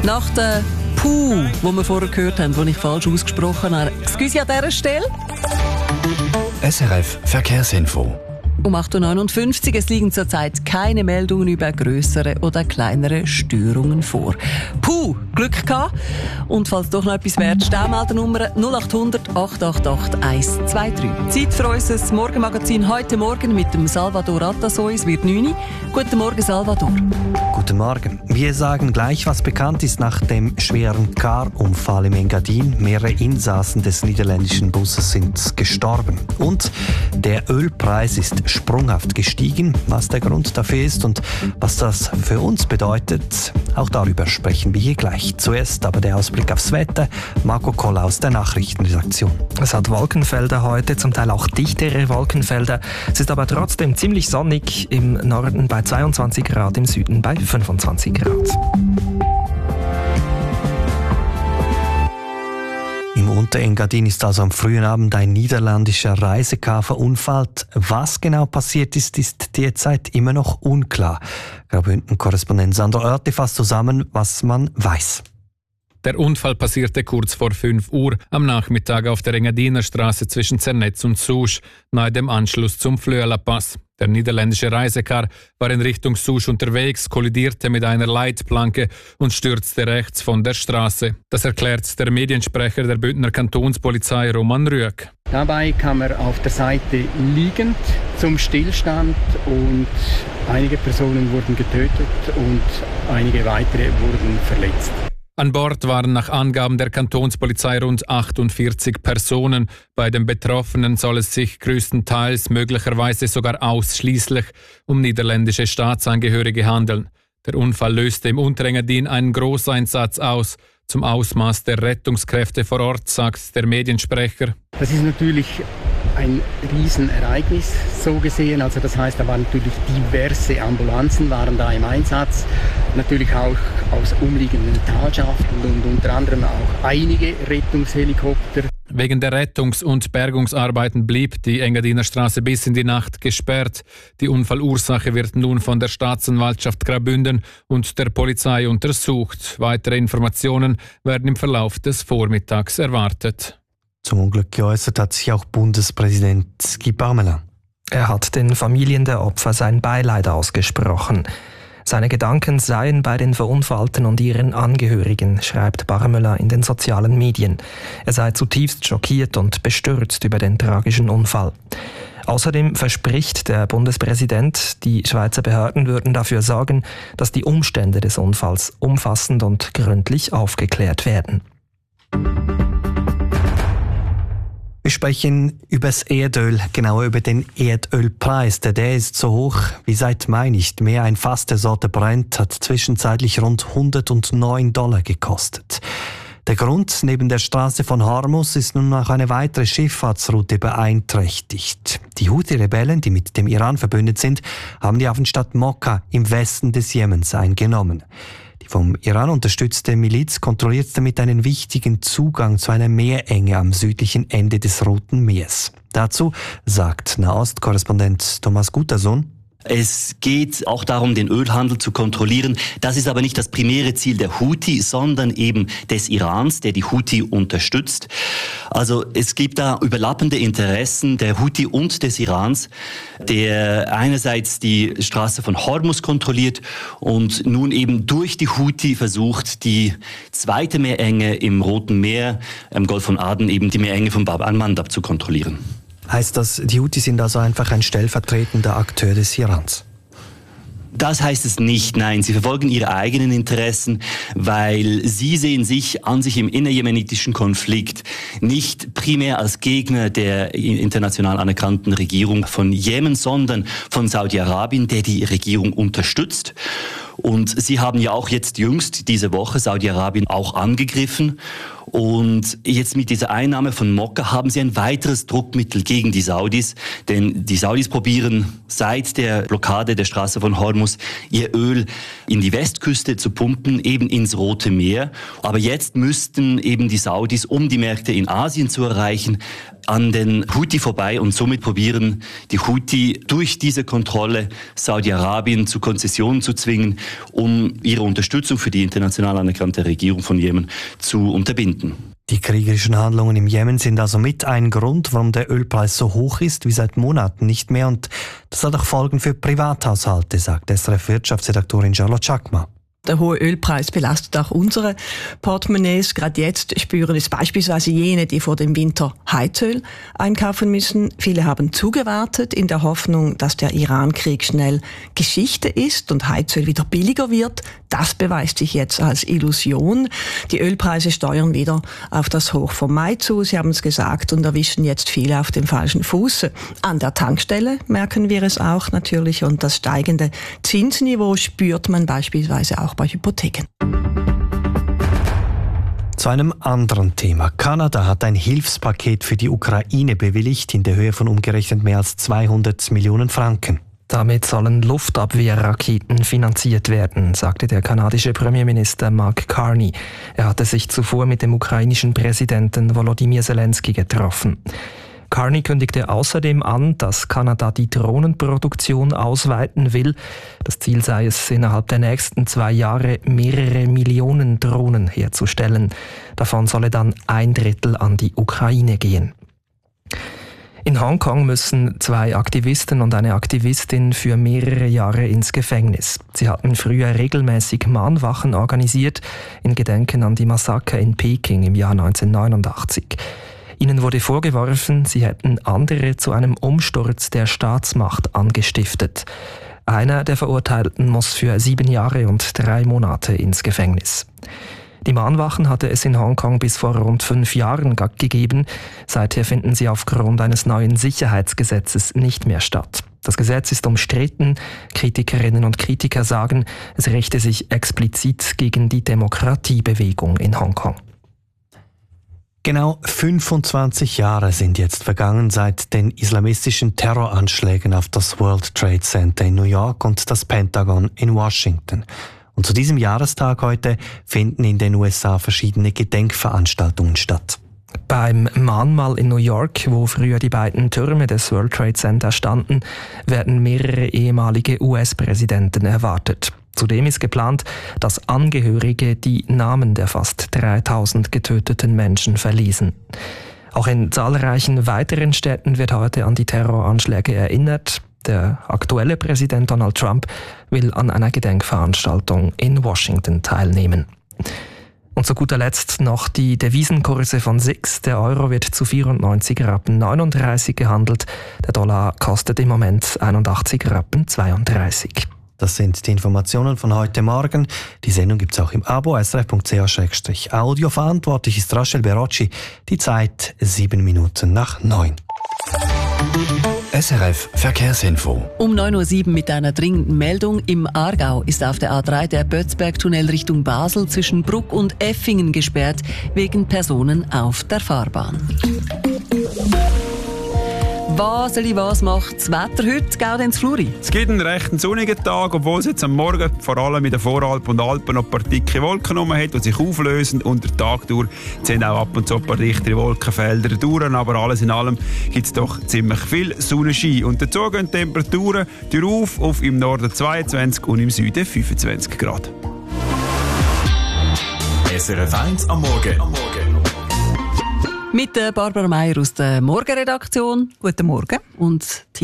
Nach der Puh, wo wir vorher gehört haben, die ich falsch ausgesprochen habe. Excuse an dieser Stelle. SRF Verkehrsinfo. Um 8.59 Uhr. Es liegen zurzeit keine Meldungen über grössere oder kleinere Störungen vor. Puh, Glück gehabt. Und falls doch noch etwas wäre, Staumeldernummer 0800 888 123. Zeit für unser Morgenmagazin heute Morgen mit dem Salvador Atasoi. Es wird 9 Uhr. Guten Morgen, Salvador. Guten Morgen. Wir sagen gleich, was bekannt ist nach dem schweren Car-Unfall im Engadin. Mehrere Insassen des niederländischen Busses sind gestorben. Und der Ölpreis ist sprunghaft gestiegen. Was der Grund dafür ist und was das für uns bedeutet, auch darüber sprechen wir hier gleich. Zuerst aber der Ausblick aufs Wetter. Marco Koller aus der Nachrichtenredaktion. Es hat Wolkenfelder heute, zum Teil auch dichtere Wolkenfelder. Es ist aber trotzdem ziemlich sonnig, im Norden bei 22 Grad, im Süden bei 25 Grad. Im Unterengadin ist also am frühen Abend ein niederländischer Reisecar verunfallt. Was genau passiert ist, ist derzeit immer noch unklar. Graubünden-Korrespondent Sandro Oerti fasst zusammen, was man weiß. Der Unfall passierte kurz vor 5 Uhr am Nachmittag auf der Engadiner Straße zwischen Zernetz und Sousch, nahe dem Anschluss zum Flöala-Pass. Der niederländische Reisecar war in Richtung Sousch unterwegs, kollidierte mit einer Leitplanke und stürzte rechts von der Straße. Das erklärt der Mediensprecher der Bündner Kantonspolizei Roman Rüegg. Dabei kam er auf der Seite liegend zum Stillstand und einige Personen wurden getötet und einige weitere wurden verletzt. An Bord waren nach Angaben der Kantonspolizei rund 48 Personen. Bei den Betroffenen soll es sich größtenteils, möglicherweise sogar ausschließlich, um niederländische Staatsangehörige handeln. Der Unfall löste im Unterengadin einen Großeinsatz aus. Zum Ausmaß der Rettungskräfte vor Ort, sagt der Mediensprecher. Das ist natürlich ein Riesenereignis, so gesehen. Also das heißt, da waren natürlich diverse Ambulanzen waren da im Einsatz. Natürlich auch aus umliegenden Talschaften und unter anderem auch einige Rettungshelikopter. Wegen der Rettungs- und Bergungsarbeiten blieb die Engadiner Straße bis in die Nacht gesperrt. Die Unfallursache wird nun von der Staatsanwaltschaft Graubünden und der Polizei untersucht. Weitere Informationen werden im Verlauf des Vormittags erwartet. Zum Unglück geäußert hat sich auch Bundespräsident Guy Parmelin. Er hat den Familien der Opfer sein Beileid ausgesprochen. Seine Gedanken seien bei den Verunfallten und ihren Angehörigen, schreibt Parmelin in den sozialen Medien. Er sei zutiefst schockiert und bestürzt über den tragischen Unfall. Außerdem verspricht der Bundespräsident, die Schweizer Behörden würden dafür sorgen, dass die Umstände des Unfalls umfassend und gründlich aufgeklärt werden. Wir sprechen über das Erdöl, genauer über den Erdölpreis. Der ist so hoch wie seit Mai nicht mehr. Ein Fass der Sorte Brent hat zwischenzeitlich rund $109 gekostet. Der Grund, neben der Straße von Hormuz ist nun noch eine weitere Schifffahrtsroute beeinträchtigt. Die Houthi-Rebellen, die mit dem Iran verbündet sind, haben die Hafenstadt Mokka im Westen des Jemens eingenommen. Die vom Iran unterstützte Miliz kontrolliert damit einen wichtigen Zugang zu einer Meerenge am südlichen Ende des Roten Meers. Dazu sagt Nahost-Korrespondent Thomas Gutersohn: Es geht auch darum, den Ölhandel zu kontrollieren. Das ist aber nicht das primäre Ziel der Houthi, sondern eben des Irans, der die Houthi unterstützt. Also es gibt da überlappende Interessen der Houthi und des Irans, der einerseits die Straße von Hormuz kontrolliert und nun eben durch die Houthi versucht, die zweite Meerenge im Roten Meer, im Golf von Aden, eben die Meerenge von Bab al-Mandab zu kontrollieren. Heißt das, die Houthi sind also einfach ein stellvertretender Akteur des Irans? Das heißt es nicht, nein. Sie verfolgen ihre eigenen Interessen, weil sie sehen sich an sich im innerjemenitischen Konflikt nicht primär als Gegner der international anerkannten Regierung von Jemen, sondern von Saudi-Arabien, der die Regierung unterstützt. Und sie haben ja auch jetzt jüngst diese Woche Saudi-Arabien auch angegriffen. Und jetzt mit dieser Einnahme von Mokka haben sie ein weiteres Druckmittel gegen die Saudis, denn die Saudis probieren seit der Blockade der Straße von Hormuz ihr Öl in die Westküste zu pumpen, eben ins Rote Meer. Aber jetzt müssten eben die Saudis, um die Märkte in Asien zu erreichen, an den Houthi vorbei und somit probieren die Houthi durch diese Kontrolle Saudi-Arabien zu Konzessionen zu zwingen, um ihre Unterstützung für die international anerkannte Regierung von Jemen zu unterbinden. Die kriegerischen Handlungen im Jemen sind also mit ein Grund, warum der Ölpreis so hoch ist wie seit Monaten nicht mehr. Und das hat auch Folgen für Privathaushalte, sagt SRF-Wirtschaftsredaktorin Charlotte Schackma. Der hohe Ölpreis belastet auch unsere Portemonnaies. Gerade jetzt spüren es beispielsweise jene, die vor dem Winter Heizöl einkaufen müssen. Viele haben zugewartet in der Hoffnung, dass der Iran-Krieg schnell Geschichte ist und Heizöl wieder billiger wird. Das beweist sich jetzt als Illusion. Die Ölpreise steuern wieder auf das Hoch vom Mai zu, Sie haben es gesagt, und erwischen jetzt viele auf dem falschen Fuß. An der Tankstelle merken wir es auch natürlich, und das steigende Zinsniveau spürt man beispielsweise auch bei Hypotheken. Zu einem anderen Thema. Kanada hat ein Hilfspaket für die Ukraine bewilligt in der Höhe von umgerechnet mehr als 200 Millionen Franken. Damit sollen Luftabwehrraketen finanziert werden, sagte der kanadische Premierminister Mark Carney. Er hatte sich zuvor mit dem ukrainischen Präsidenten Volodymyr Zelensky getroffen. Carney kündigte außerdem an, dass Kanada die Drohnenproduktion ausweiten will. Das Ziel sei es, innerhalb der nächsten 2 Jahre mehrere Millionen Drohnen herzustellen. Davon solle dann 1/3 an die Ukraine gehen. In Hongkong müssen 2 Aktivisten und eine Aktivistin für mehrere Jahre ins Gefängnis. Sie hatten früher regelmäßig Mahnwachen organisiert, in Gedenken an die Massaker in Peking im Jahr 1989. Ihnen wurde vorgeworfen, sie hätten andere zu einem Umsturz der Staatsmacht angestiftet. Einer der Verurteilten muss für 7 Jahre und 3 Monate ins Gefängnis. Die Mahnwachen hatte es in Hongkong bis vor rund 5 Jahren gegeben. Seither finden sie aufgrund eines neuen Sicherheitsgesetzes nicht mehr statt. Das Gesetz ist umstritten. Kritikerinnen und Kritiker sagen, es richte sich explizit gegen die Demokratiebewegung in Hongkong. Genau 25 Jahre sind jetzt vergangen seit den islamistischen Terroranschlägen auf das World Trade Center in New York und das Pentagon in Washington. Und zu diesem Jahrestag heute finden in den USA verschiedene Gedenkveranstaltungen statt. Beim Mahnmal in New York, wo früher die beiden Türme des World Trade Center standen, werden mehrere ehemalige US-Präsidenten erwartet. Zudem ist geplant, dass Angehörige die Namen der fast 3000 getöteten Menschen verlesen. Auch in zahlreichen weiteren Städten wird heute an die Terroranschläge erinnert. Der aktuelle Präsident Donald Trump will an einer Gedenkveranstaltung in Washington teilnehmen. Und zu guter Letzt noch die Devisenkurse von SIX. Der Euro wird zu 94,39 Rappen gehandelt. Der Dollar kostet im Moment 81,32 Rappen. Das sind die Informationen von heute Morgen. Die Sendung gibt es auch im Abo srf.ch/audio. Verantwortlich ist Rachel Berocci. Die Zeit 7 Minuten nach 9. SRF Verkehrsinfo. Um 9:07 Uhr mit einer dringenden Meldung. Im Aargau ist auf der A3 der Bötzbergtunnel Richtung Basel zwischen Bruck und Effingen gesperrt, wegen Personen auf der Fahrbahn. Was macht das Wetter heute, Gaudenz Fluri? Es gibt einen recht sonnigen Tag, obwohl es jetzt am Morgen vor allem in den Voralpen und Alpen noch ein paar dicke Wolken rum hat, die sich auflösen. Und der Tag durch sind auch ab und zu ein paar dichtere Wolkenfelder durch. Aber alles in allem gibt es doch ziemlich viel Sonnenschein. Und dazu gehen die Temperaturen auf im Norden 22 und im Süden 25 Grad. SRF 1 am Morgen. Mit der Barbara Meier aus der Morgenredaktion. Guten Morgen. Und